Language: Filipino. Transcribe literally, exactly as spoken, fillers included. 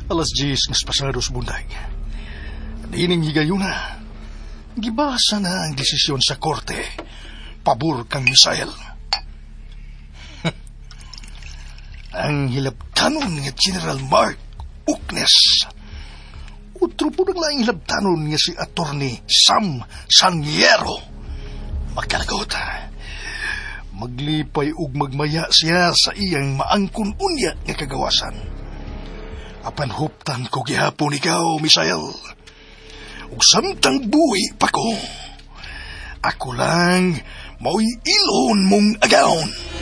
Alas diyes ng pasados bunday. Dining higayuna. Gibasa na ang desisyon sa korte. Pabor kang Misael. Ang hilabtanon nga General Mark Uknes. Utro po nang laing hilabtanon nga si Attorney Sam Saniero. Magkalagot. Maglipay ug magmaya siya sa iyang maangkon unya nga kagawasan. Apan huptan ko gihapon ikaw, Misael. Ug samtang buhi pa ko, ako lang mao'y ilon mong agawon.